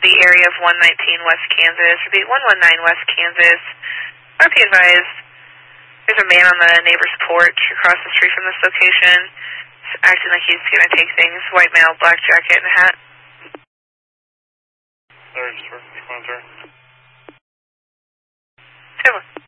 the area of 119 West Kansas. Repeat, 119 West Kansas. RP advised, there's a man on the neighbor's porch across the street from this location. He's acting like he's going to take things. White male, black jacket and a hat. Sorry, just for response, sir. 7.